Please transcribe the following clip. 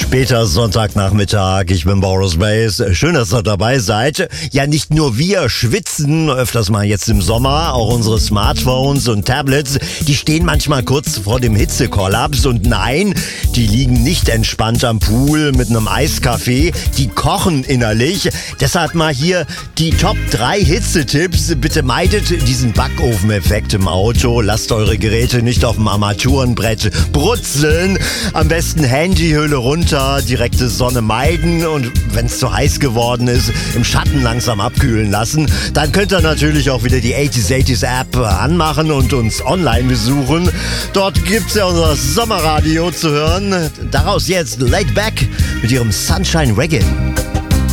Später Sonntagnachmittag, ich bin Boris Bass. Schön, dass ihr dabei seid. Ja, nicht nur wir schwitzen öfters mal jetzt im Sommer, auch unsere Smartphones und Tablets, die stehen manchmal kurz vor dem Hitzekollaps. Und nein, die liegen nicht entspannt am Pool mit einem Eiskaffee, die kochen innerlich. Deshalb mal hier die Top 3 Hitzetipps. Bitte meidet diesen Backofeneffekt im Auto, lasst eure Geräte nicht auf dem Armaturenbrett brutzeln. Am besten Handyhülle runter, direkte Sonne meiden und wenn es zu heiß geworden ist, im Schatten langsam abkühlen lassen. Dann könnt ihr natürlich auch wieder die 80s App anmachen und uns online besuchen. Dort gibt's ja unser Sommerradio zu hören. Daraus jetzt Laid Back mit ihrem Sunshine Reggae.